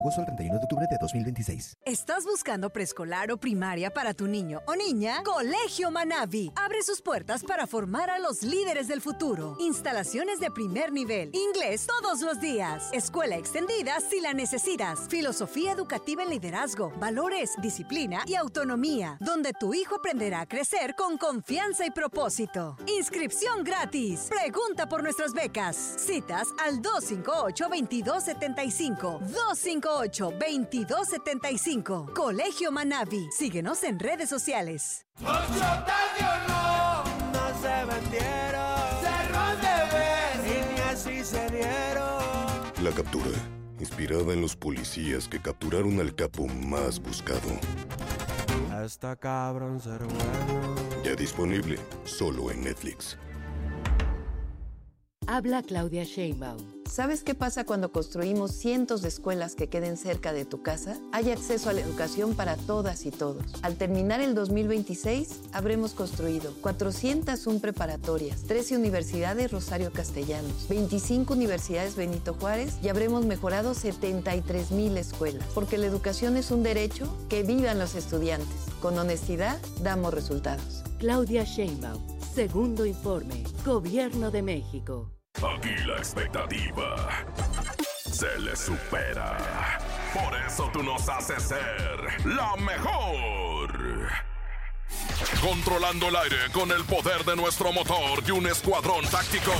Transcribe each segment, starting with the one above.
Agosto al 31 de octubre de 2026. ¿Estás buscando preescolar o primaria para tu niño o niña? Colegio Manavi abre sus puertas para formar a los líderes del futuro. Instalaciones de primer nivel, inglés todos los días, escuela extendida si la necesitas, filosofía educativa en liderazgo, valores, disciplina y autonomía, donde tu hijo aprenderá a crecer con confianza y propósito. Inscripción gratis. Pregunta por nuestras becas. Citas al 258-2275. 258-2275. Colegio Manavi. Síguenos en redes sociales. No se vendieron, cerró de vez y ni así se dieron. La captura, inspirada en los policías que capturaron al capo más buscado. Está cabrón ser bueno. Ya disponible solo en Netflix. Habla Claudia Sheinbaum. ¿Sabes qué pasa cuando construimos cientos de escuelas que queden cerca de tu casa? Hay acceso a la educación para todas y todos. Al terminar el 2026, habremos construido 401 preparatorias, 13 universidades Rosario Castellanos, 25 universidades Benito Juárez y habremos mejorado 73,000 escuelas. Porque la educación es un derecho, que vivan los estudiantes. Con honestidad, damos resultados. Claudia Sheinbaum. Segundo informe. Gobierno de México. Aquí la expectativa se le supera. Por eso tú nos haces ser la mejor. Controlando el aire con el poder de nuestro motor y un escuadrón táctico.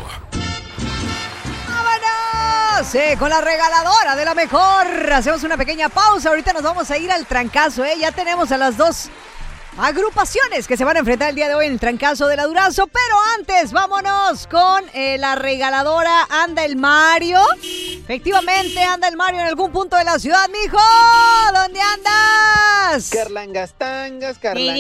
¡Vámonos! Con la regaladora de la mejor. Hacemos una pequeña pausa. Ahorita nos vamos a ir al trancazo. Ya tenemos a las dos agrupaciones que se van a enfrentar el día de hoy en el trancazo de la Durazo, pero antes vámonos con la regaladora. Anda el Mario. Efectivamente, anda el Mario en algún punto de la ciudad, mijo. ¿Dónde andas? Carlangastangas,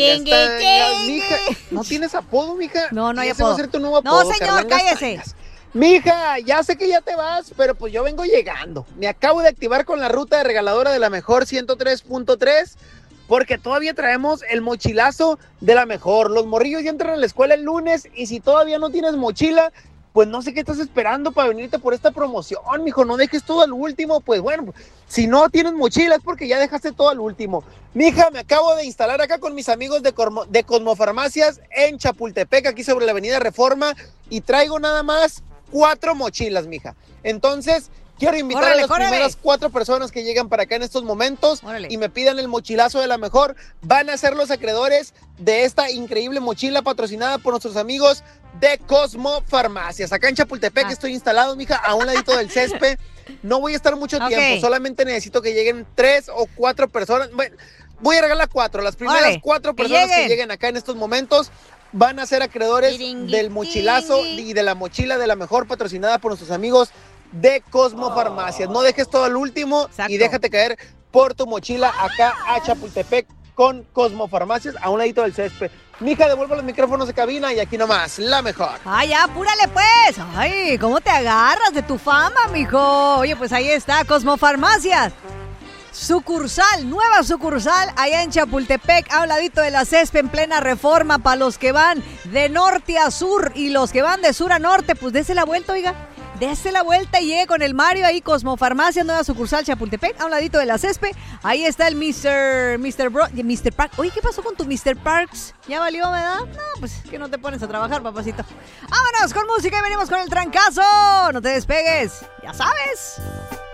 mija. ¿No tienes apodo, mija? No, no hay apodo. Va a ser tu nuevo apodo. No, señor, cállese. Mija, ya sé que ya te vas, pero pues yo vengo llegando. Me acabo de activar con la ruta de regaladora de la mejor 103.3. Porque todavía traemos el mochilazo de la mejor. Los morrillos ya entran a la escuela el lunes y si todavía no tienes mochila, pues no sé qué estás esperando para venirte por esta promoción, mijo. No dejes todo al último. Pues bueno, si no tienes mochila es porque ya dejaste todo al último. Mija, me acabo de instalar acá con mis amigos de Cosmofarmacias en Chapultepec, aquí sobre la avenida Reforma, y traigo nada más 4 mochilas, mija. Entonces, quiero invitar a las primeras 4 personas que llegan para acá en estos momentos y me pidan el mochilazo de la mejor. Van a ser los acreedores de esta increíble mochila patrocinada por nuestros amigos de Cosmo Farmacias. Acá en Chapultepec estoy instalado, mija, a un ladito del césped. No voy a estar mucho tiempo, solamente necesito que lleguen 3 o 4 personas. Bueno, voy a regalar 4. Las primeras 4 personas que lleguen acá en estos momentos van a ser acreedores del mochilazo y de la mochila de la mejor patrocinada por nuestros amigos de Cosmo Farmacias. No dejes todo al último y déjate caer por tu mochila acá a Chapultepec con Cosmo Farmacias a un ladito del césped. Mija, devuelvo los micrófonos de cabina y aquí nomás, la mejor. Ay, ya, apúrale pues. Ay, ¿cómo te agarras de tu fama, mijo? Oye, pues ahí está, Cosmo Farmacias. Sucursal, nueva sucursal allá en Chapultepec, a un ladito de la césped en plena Reforma. Para los que van de norte a sur y los que van de sur a norte, pues dése la vuelta, oiga. Dese la vuelta y llegue con el Mario ahí, Cosmofarmacia, nueva sucursal Chapultepec, a un ladito de la césped. Ahí está el Mr. Park. Oye, ¿qué pasó con tu Mr. Parks? ¿Ya valió, verdad? No, pues que no te pones a trabajar, papacito. Vámonos con música y venimos con el trancazo. No te despegues, ya sabes.